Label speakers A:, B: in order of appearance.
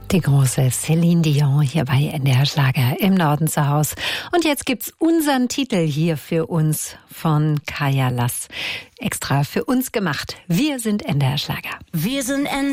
A: Die große Céline Dion hier bei NDR Schlager im Norden zu Haus. Und jetzt gibt's unseren Titel hier für uns von Kaya Lass. Extra für uns gemacht. Wir sind NDR Schlager.
B: Wir sind